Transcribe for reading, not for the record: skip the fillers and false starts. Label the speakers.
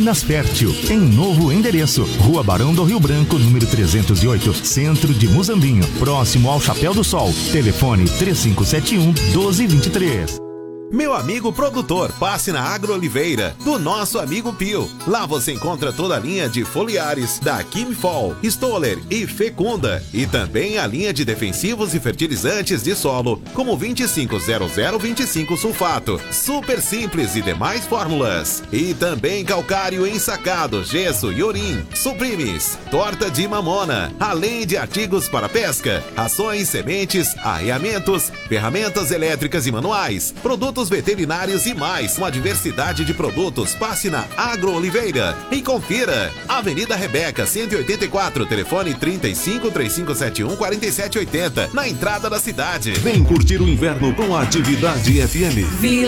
Speaker 1: Minas Fértil, em novo endereço, Rua Barão do Rio Branco, número 308, centro de Muzambinho, próximo ao Chapéu do Sol. Telefone 3571-1223.
Speaker 2: Meu amigo produtor, passe na Agrooliveira, do nosso amigo Pio. Lá você encontra toda a linha de foliares da Chemfol, Stoller e Fecunda. E também a linha de defensivos e fertilizantes de solo, como 250025 sulfato, super simples e demais fórmulas. E também calcário ensacado, gesso e urim, suprimes, torta de mamona, além de artigos para pesca, rações, sementes, arreamentos, ferramentas elétricas e manuais, produtos veterinários e mais. Uma diversidade de produtos. Passe na Agrooliveira e confira. Avenida Rebeca, 184, telefone 35-3571-4780, na entrada da cidade.
Speaker 3: Vem curtir o inverno com a Atividade FM.